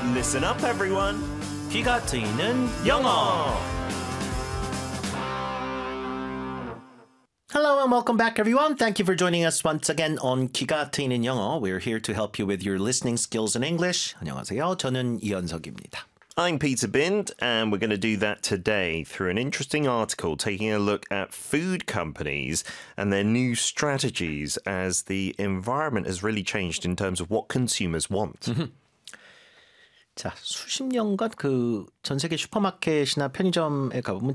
Listen up, everyone. 귀가 트이는 영어. Hello and welcome back, everyone. Thank you for joining us once again on 귀가 트이는 영어. We're here to help you with your listening skills in English. 안녕하세요. 저는 이현석입니다. I'm Peter Bind, and we're going to do that today through an interesting article taking a look at food companies and their new strategies as the environment has really changed in terms of what consumers want. 자, 수십 년간 그 전 세계 슈퍼마켓이나 편의점에 가보면